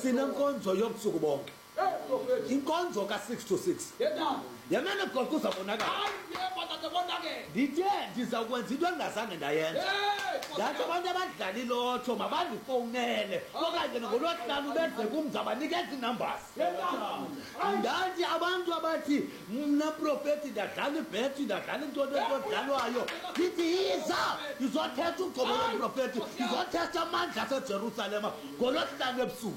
sinenkonzo yobusuku bonke inkonzo ka-6 to 6 yamane God kuzabonakala ndithe ndizakwenza into engingazange ndayenza ndathi abantu abadlala ilotho mabandifowunele okanye ngolwesihlanu benze kum zabanikeza iinumbers ndathi abantu abathi mna profeti ndadlala ibhethi ndadlala intoni etodlalwayo ndithi yiza ndizothetha ugcobo lomprofeti ndizothetha amandla asejerusalema ngolwesihlanu ebusuku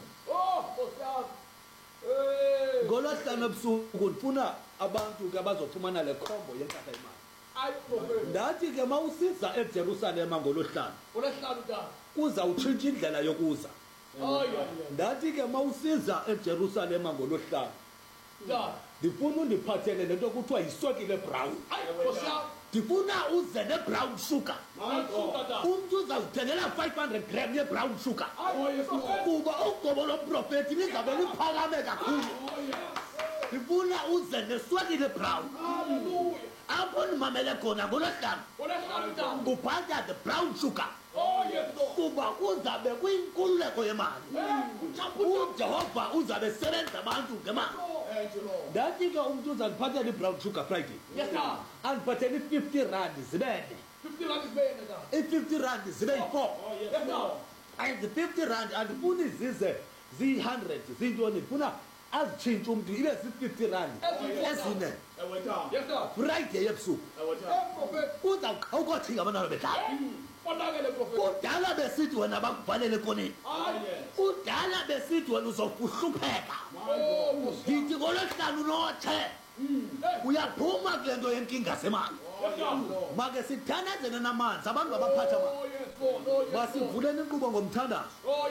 ngolwesihlanu ebusuku ndifuna abantu ke bazofumana le khombo yenkatha imali ndathi ke ma usiza ejerusalema ngolwesihlanu kuzawutshintsha indlela yokuza ndathi ke ma usiza ejerusalema ngolwesihlanu ndifuna undiphathele lento kuthiwa yiswekile brown ndifuna uze ne-brown sugar umntu uzawuthengela 500 gram ye-brown sugar kuba ugcobo lomprofeti lizabe liphakame kakhulu ndifuna uze neswekile brown apho ndimamele khona ngolwesihlanu ubhatha the brown sugar kuba kuzabe kuyinkululeko yemali ujehova uzabe sebenza abantu ngemali ndathi ke umntu uzandiphathela i-brown sugar friday andiphathela i-50 rand zibene i-50 rand zibe yi-4 and the 50 rand andifuni zize ziyi-100 ziyintoni ndifuna azitshintshe umntu ibe zi-50 rand ezine friday ebusuku uzawuqhawukothinga abantwana bedlala kudala besithi wena bakubhalele ekoneni kudala besithi wena uzokuhlupheka ndithi ngolwesihlanu nothe uyaphuma kule nto yenkinga semali make sithandazene namanzi abantu ngabaphatha masivuleni inkqubo ngomthandazo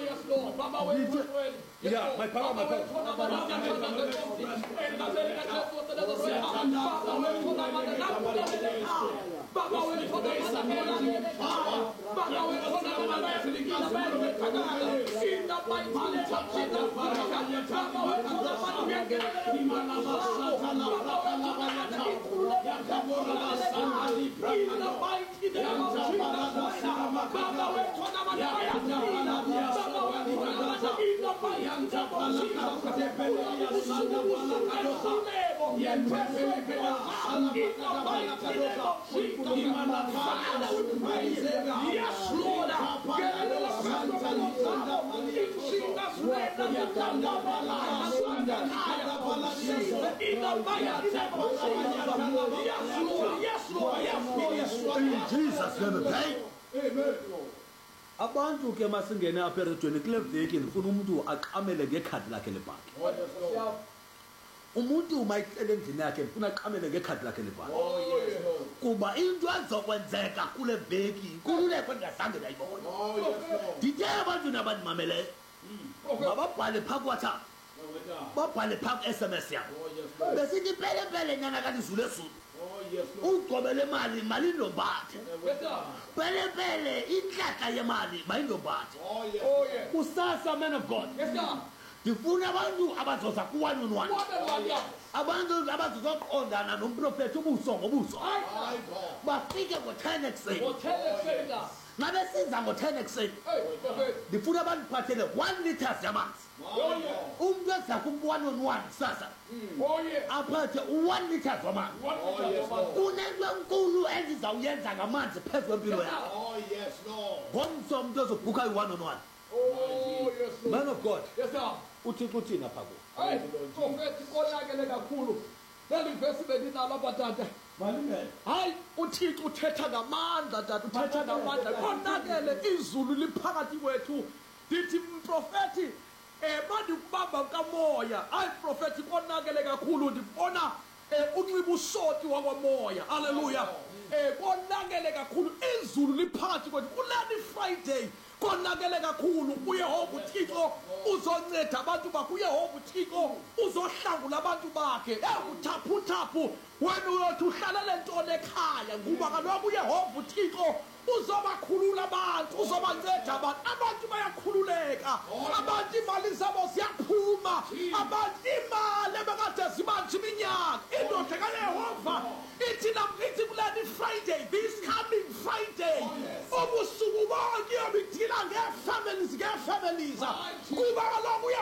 Jesus name, amen. Abantu ke masingene apha eredweni kule veki ndifuna umuntu aqamele ngekhadi lakhe lebhanki umuntu uma icela endlini yakhe ndifuna aqamele ngekhadi lakhe lebhanki kuba into ezokwenzeka kule veki inkululeko endingazange ndayibona ndithe abantu abandimameleyo mababhale phaa kuWhatsApp babhale phaa ku-SMS yabo besithi pelepele nyana kalizulu ezulu ugcobe lemali malindombathe pelepele inhlahla yemali mayindombathe kusasa man of God ndifuna abantu abazoza ku-1-on-1 abantu abazozoqondana nomprofethi ubuso ngobuso bafike ngo-10 ekuseni ngabe siza ngo-10 ekuseni ndifuna abantu phathele 1 litres yamanzi umntu eza kum-1-on-1 kusasa aphathe 1 litres wamanzi kunento enkulu endizawuyenza ngamanzi phezu kwempilo yakho ngomso umntu ezobhukha i-1-on-1 man of God uthixo uthina pha kuwo profethi konakele kakhulu leli vesi belinalo abatata hayi uthixo uthetha ngamandla tata uthetha ngamandla konakele izulu liphakathi kwethu ndithi mprofethi bandikubamba kamoya hayi profethi konakele kakhulu ndibona unxiba usoti wakwamoya haleluya konakele kakhulu izulu liphakathi kwethu kuleli Friday konakele kakhulu uyehova uthixo uzonceda abantu bakhe uyehova uthixo uzohlangula abantu bakhe uthaphu wena uyothi uhlalele ntoni ekhaya ngoba kaloku uyehova uthixo uzobakhulula abantu uzobanceda abantu bayakhululeka abantu imali zabo ziyaphuma abantu imali ebekade zibanjwe iminyaka indoda kaYehova ithi namkithi kuleli Friday this coming Friday ubusuku bonke iyobithila ngee-families kuba kaloku